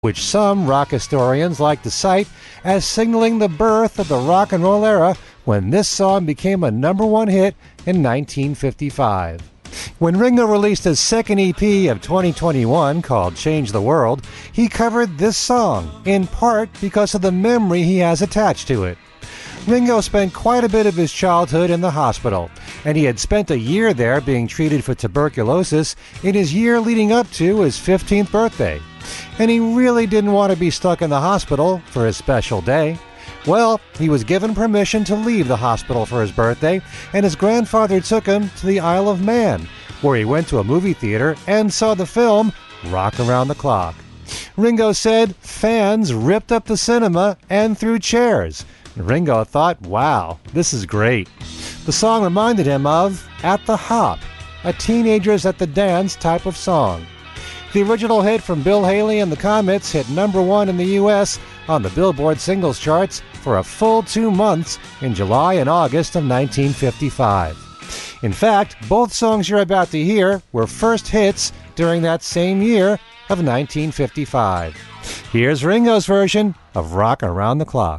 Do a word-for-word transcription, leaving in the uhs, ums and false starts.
which some rock historians like to cite as signaling the birth of the rock and roll era when this song became a number one hit in nineteen fifty-five. When Ringo released his second E P of twenty twenty-one called Change the World, he covered this song, in part because of the memory he has attached to it. Ringo spent quite a bit of his childhood in the hospital, and he had spent a year there being treated for tuberculosis in his year leading up to his fifteenth birthday. And he really didn't want to be stuck in the hospital for his special day. Well, he was given permission to leave the hospital for his birthday, and his grandfather took him to the Isle of Man, where he went to a movie theater and saw the film Rock Around the Clock. Ringo said fans ripped up the cinema and threw chairs. Ringo thought, wow, this is great. The song reminded him of At the Hop, a teenagers at the dance type of song. The original hit from Bill Haley and the Comets hit number one in the U S on the Billboard singles charts for a full two months in July and August of nineteen fifty-five. In fact, both songs you're about to hear were first hits during that same year of nineteen fifty-five. Here's Ringo's version of Rock Around the Clock.